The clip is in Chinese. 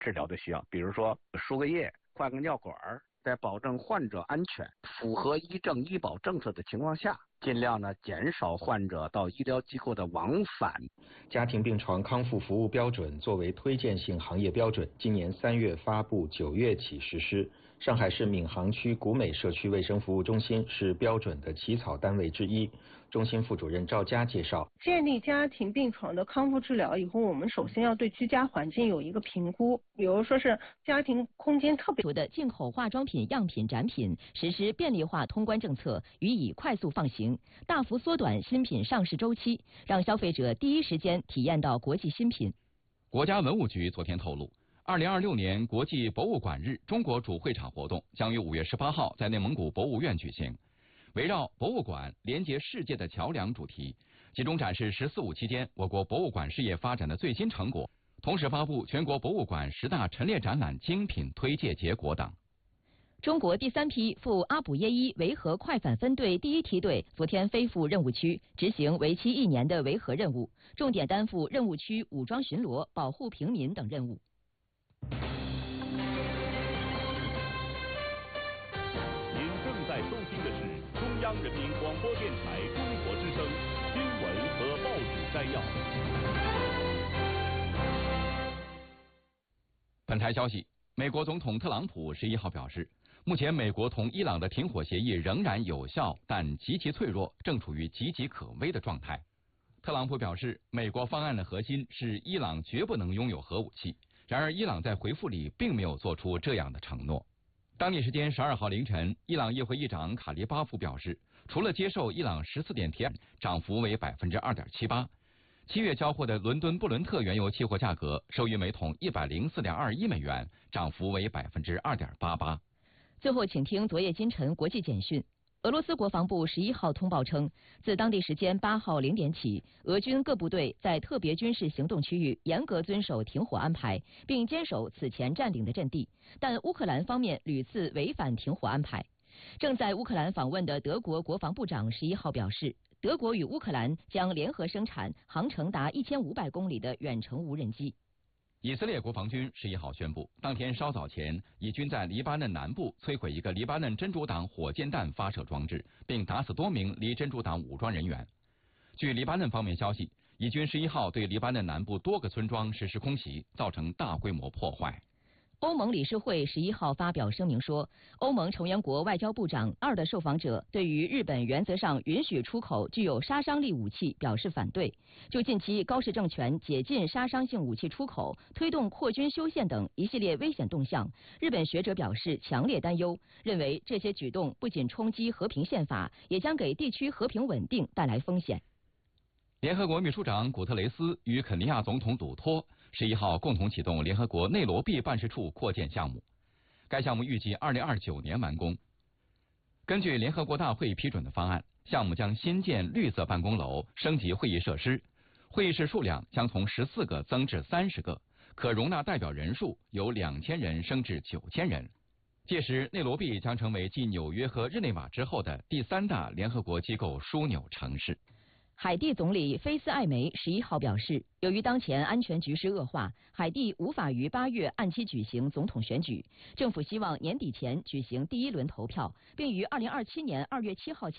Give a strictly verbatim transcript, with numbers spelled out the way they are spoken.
治疗的需要，比如说输个液、换个尿管，在保证患者安全、符合医政医保政策的情况下，尽量呢减少患者到医疗机构的往返。 家庭病床康复服务标准作为推荐性行业标准，今年三月发布，九月起实施。上海市闵行区古美社区卫生服务中心是标准的起草单位之一。中心副主任赵佳介绍， 建立家庭病床的康复治疗以后，我们首先要对居家环境有一个评估，比如说是家庭空间特别的进口化妆品样品展品实施便利化通关政策，予以快速放行，大幅缩短新品上市周期，让消费者第一时间体验到国际新品。 国家文物局昨天透露，二零二六年国际博物馆日中国主会场活动将于五月十八号在内蒙古博物院举行。围绕博物馆连接世界的桥梁主题，集中展示“十四五”期间我国博物馆事业发展的最新成果，同时发布全国博物馆十大陈列展览精品推介结果等。 中国第三批赴阿卜耶伊维和快反分队第一梯队昨天飞赴任务区，执行为期一年的维和任务，重点担负任务区武装巡逻、保护平民等任务。 您正在收听的是中央人民广播电台中国之声新闻和报纸摘要。 本台消息，美国总统特朗普十一号表示，目前美国同伊朗的停火协议仍然有效，但极其脆弱，正处于岌岌可危的状态。特朗普表示，美国方案的核心是伊朗绝不能拥有核武器，然而伊朗在回复里并没有做出这样的承诺。当地时间十二号凌晨，伊朗议会议长卡利巴夫表示，除了接受伊朗十四点提案，涨幅为百分之二点七八。七月交货的伦敦布伦特原油期货价格收于每桶一百零四点二一美元，涨幅为百分之二点八八。 最后，请听昨夜今晨国际简讯。俄罗斯国防部十一号通报称，自当地时间八号零点起，俄军各部队在特别军事行动区域严格遵守停火安排，并坚守此前占领的阵地，但乌克兰方面屡次违反停火安排。正在乌克兰访问的德国国防部长十一号表示，德国与乌克兰将联合生产航程达一千五百公里的远程无人机。 以色列国防军十一号宣布，当天稍早前，以军在黎巴嫩南部摧毁一个黎巴嫩真主党火箭弹发射装置，并打死多名黎真主党武装人员。据黎巴嫩方面消息，以军十一号对黎巴嫩南部多个村庄实施空袭，造成大规模破坏。 欧盟理事会十一号发表声明说，欧盟成员国外交部长二的受访者对于日本原则上允许出口具有杀伤力武器表示反对。就近期高市政权解禁杀伤性武器出口、推动扩军修宪等一系列危险动向，日本学者表示强烈担忧，认为这些举动不仅冲击和平宪法，也将给地区和平稳定带来风险。 联合国秘书长古特雷斯与肯尼亚总统鲁托十一号共同启动联合国内罗毕办事处扩建项目，该项目预计二零二九年完工。根据联合国大会批准的方案，项目将新建绿色办公楼，升级会议设施，会议室数量将从十四个增至三十个，可容纳代表人数由两千人升至九千人。届时，内罗毕将成为继纽约和日内瓦之后的第三大联合国机构枢纽城市。 海地总理菲斯艾梅十一号表示，由于当前安全局势恶化，海地无法于八月按期举行总统选举，政府希望年底前举行第一轮投票，并于二零二七年二月七号前